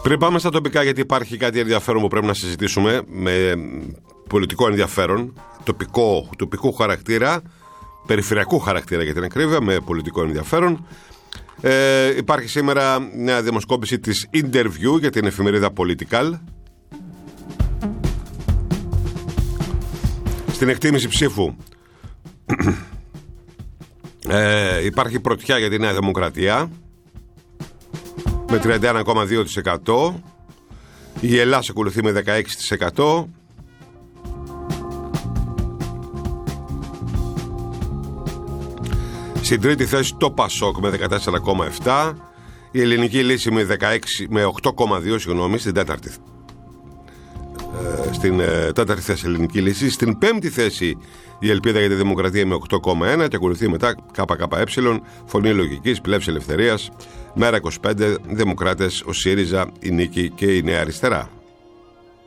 Πριν πάμε στα τοπικά, γιατί υπάρχει κάτι ενδιαφέρον που πρέπει να συζητήσουμε με πολιτικό ενδιαφέρον, τοπικού χαρακτήρα, περιφερειακού χαρακτήρα για την ακρίβεια, με πολιτικό ενδιαφέρον. Υπάρχει σήμερα μια δημοσκόπηση της Interview για την εφημερίδα Political. Στην εκτίμηση ψήφου υπάρχει πρωτιά για τη Νέα Δημοκρατία με 31,2%. Η Ελλάς ακολουθεί με 16%. Στην τρίτη θέση το Πασόκ με 14,7%. Η Ελληνική Λύση με 8,2%, στην τέταρτη θέση Ελληνική Λύση. Στην πέμπτη θέση η Ελπίδα για τη Δημοκρατία με 8,1% και ακολουθεί μετά ΚΚΕ, Φωνή Λογικής, Πλεύση Ελευθερίας, Μέρα 25, Δημοκράτες, ο ΣΥΡΙΖΑ, η Νίκη και η Νέα Αριστερά.